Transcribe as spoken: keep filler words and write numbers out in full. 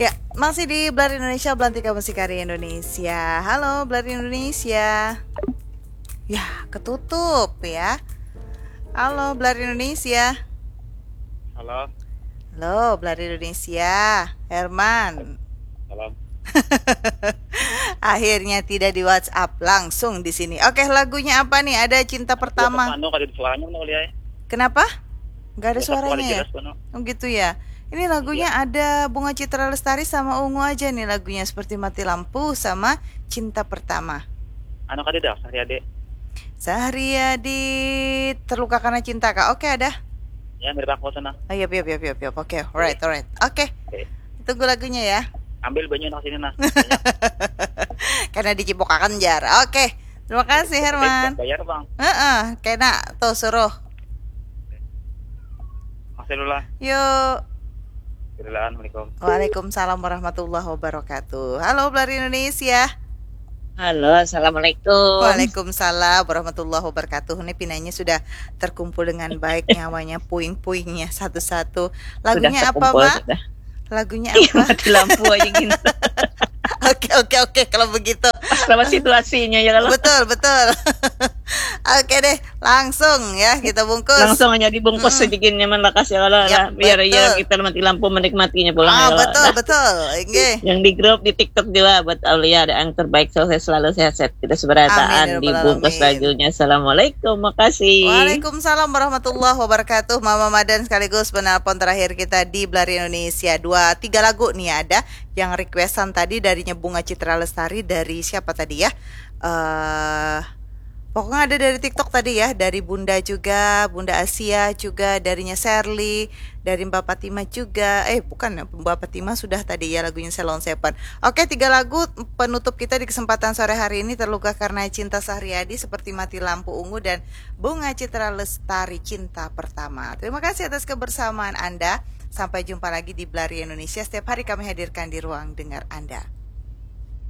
Ya, masih di Blar Indonesia, Belantika Musik Karya Indonesia. Halo, Blar Indonesia. Ya, ketutup ya. Halo, Blar Indonesia. Halo. Halo, Blar Indonesia. Herman. Salam. Akhirnya tidak di WhatsApp, langsung di sini. Oke, lagunya apa nih? Ada Cinta Pertama. Ano kada suaranya no ya. Kenapa? Gak ada Whatsapp ko kada suaranya ya? jelas no. Oh gitu ya. Ini lagunya Iya. ada Bunga Citra Lestari sama Ungu aja nih lagunya, seperti Mati Lampu sama Cinta Pertama. Ano kada dah sehari ade. Sehariadi Terluka Karena Cinta Kak. Oke, ada. Ya mirip aku sana. Oh iya, iya, iya, iya, iya. Oke, alright, alright. Oke. Oke. Tunggu lagunya ya. Ambil banyu nak sini nah. Karena di Cipokakan jar. Oke. Terima kasih Herman. Bayar bang. Heeh, kena tuh suruh. Masih dulu lah. Yuk. Assalamualaikum. Waalaikumsalam warahmatullahi wabarakatuh. Halo Blar Indonesia. Halo, assalamualaikum. Waalaikumsalam warahmatullahi wabarakatuh. Ini pinanya sudah terkumpul dengan baik nyawanya, puing-puingnya satu-satu. Lagunya Sudah apa, terkumpul, Mbak? sudah. Lagunya Iya, apa? mati lampu aja gini. Oke, oke, oke kalau begitu. Pas sama situasinya ya kalau. Betul, betul. Oke deh, langsung ya kita bungkus. Langsung aja dibungkus Mm-mm. sedikit nyaman lah kasih kalau Yap, lah. Biar betul. ya kita mati lampu menikmatinya pulang Ah, ya, betul, lah. betul. Oke. Yang di grup di TikTok juga buat Aulia ada yang terbaik, sukses selalu sehat-sehat kita Amin, ya seberataan rabbal dibungkus alamin. lagunya. Assalamualaikum, makasih. Waalaikumsalam warahmatullahi wabarakatuh. Mama Madan sekaligus penelpon terakhir kita di Blar Indonesia. Dua, tiga lagu nih ada. Yang requestan tadi darinya Bunga Citra Lestari, dari siapa tadi ya? Eh, pokoknya ada dari TikTok tadi ya, dari Bunda juga, Bunda Asia juga, darinya Sherly, dari Mbak Fatima juga. Eh, bukan ya, Mbak Fatima sudah tadi ya lagunya Salon Seven. Oke, tiga lagu penutup kita di kesempatan sore hari ini. Terluka Karena Cinta Sehariadi, Seperti Mati Lampu Ungu, dan Bunga Citra Lestari Cinta Pertama. Terima kasih atas kebersamaan Anda. Sampai jumpa lagi di Blar Indonesia. Setiap hari kami hadirkan di ruang dengar Anda.